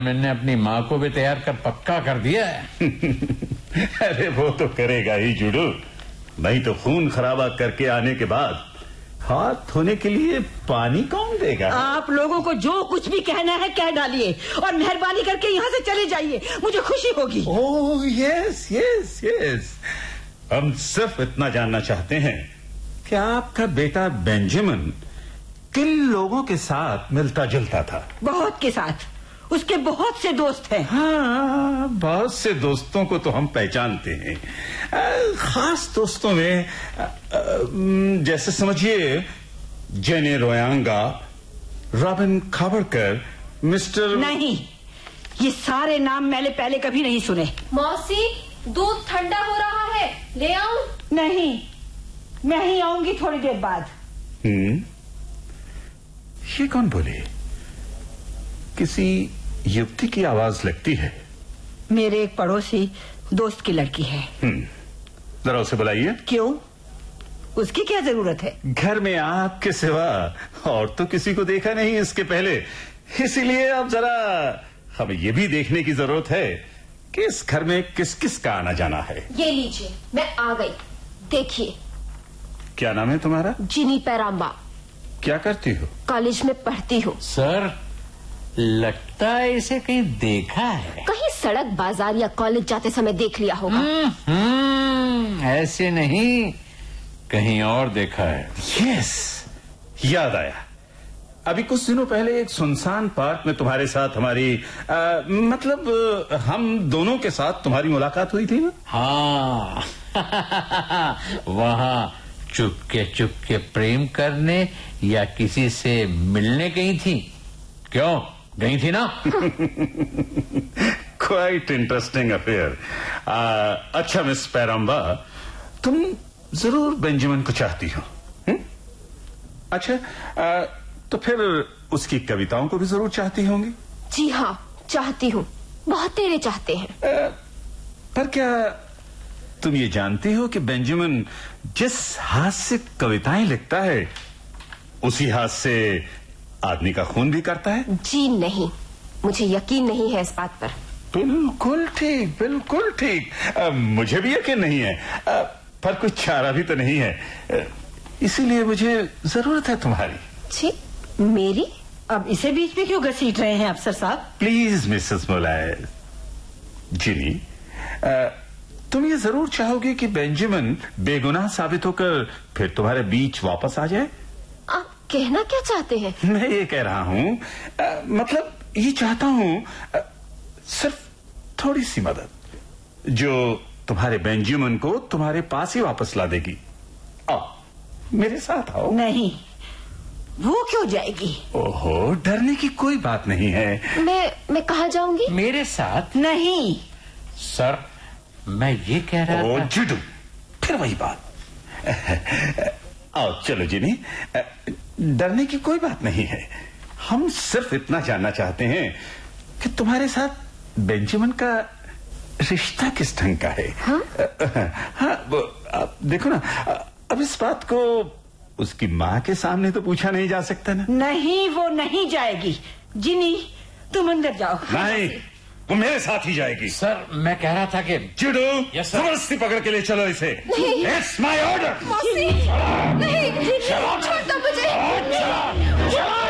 मैंने अपनी माँ को भी तैयार कर पक्का कर दिया है। अरे वो तो करेगा ही जुड़ू, नहीं तो खून खराबा करके आने के बाद हाथ धोने के लिए पानी कौन देगा? आप लोगों को जो कुछ भी कहना है कह डालिए और मेहरबानी करके यहाँ से चले जाइए, मुझे खुशी होगी। ओह यस यस यस, हम सिर्फ इतना जानना चाहते हैं कि आपका बेटा बेंजामिन किन लोगों के साथ मिलता जुलता था? बहुत के साथ, उसके बहुत से दोस्त हैं। हाँ, बहुत से दोस्तों को तो हम पहचानते हैं। खास दोस्तों में जैसे समझिए जेने रोयांगा, रॉबिन खाबड़कर, मिस्टर... नहीं, ये सारे नाम मैंने पहले कभी नहीं सुने। मौसी, दूध ठंडा हो रहा है, ले आऊं? नहीं, मैं ही आऊंगी थोड़ी देर बाद। ये कौन बोले? किसी युवती की आवाज लगती है। मेरे एक पड़ोसी दोस्त की लड़की है। जरा उसे बुलाइए। क्यों? उसकी क्या जरूरत है? घर में आपके सिवा और तो किसी को देखा नहीं इसके पहले, इसीलिए अब जरा हमें ये भी देखने की जरूरत है कि इस घर में किस किस का आना जाना है। ये लीजिए, मैं आ गई, देखिए। क्या नाम है तुम्हारा? जिनी पैराम्बा। क्या करती हो? कॉलेज में पढ़ती हूँ। सर, लगता है इसे कहीं देखा है। कहीं सड़क, बाजार या कॉलेज जाते समय देख लिया होगा। ऐसे नहीं, कहीं और देखा है। यस, याद आया। अभी कुछ दिनों पहले एक सुनसान पार्क में तुम्हारे साथ हमारी मतलब हम दोनों के साथ तुम्हारी मुलाकात हुई थी ना? हाँ। वहाँ चुपके प्रेम करने या किसी से मिलने गई थी? क्यों, गई थी ना? Quite interesting affair. अच्छा मिस पैराम्बा, तुम जरूर बेंजामिन को चाहती हो? अच्छा, तो फिर उसकी कविताओं को भी जरूर चाहती होंगी? जी हाँ, चाहती हूँ, बहुत तेरे चाहते हैं। पर क्या तुम ये जानती हो कि बेंजामिन जिस हाथ से कविताएं लिखता है उसी हाथ से आदमी का खून भी करता है? जी नहीं, मुझे यकीन नहीं है इस बात पर। बिल्कुल ठीक, बिल्कुल ठीक। मुझे भी यकीन नहीं है, पर कुछ चारा भी तो नहीं है, इसीलिए मुझे जरूरत है तुम्हारी। जी, मेरी? अब इसे बीच में क्यों घसीट रहे हैं अफसर साहब? Please Mrs मोलायस। जिनी, तुम ये जरूर चाहोगे कि बेंजामिन बेगुनाह साबित होकर फिर तुम्हारे बीच वापस आ जाए? आप कहना क्या चाहते हैं? मैं ये कह रहा हूँ, मतलब ये चाहता हूँ सिर्फ थोड़ी सी मदद जो तुम्हारे बेंजामिन को तुम्हारे पास ही वापस ला देगी। आओ, मेरे साथ आओ। नहीं, वो क्यों जाएगी? ओहो, डरने की कोई बात नहीं है। मैं कहाँ जाऊंगी? मेरे साथ? नहीं सर, मैं ये कह रहा था। जुडू, फिर वही बात। आओ चलो जिनी, डरने की कोई बात नहीं है। हम सिर्फ इतना जानना चाहते हैं कि तुम्हारे साथ बेंजामिन का रिश्ता किस ढंग का है? हाँ, देखो ना, अब इस बात को उसकी माँ के सामने तो पूछा नहीं जा सकता ना? नहीं, वो नहीं जाएगी। जिनी, तुम अंदर जाओ। नहीं, वो मेरे साथ ही जाएगी। सर, मैं कह रहा था कि जुडू, यस सर। जबरदस्ती पकड़ के ले चलो इसे। It's my order. नहीं, छोड़ दो मुझे।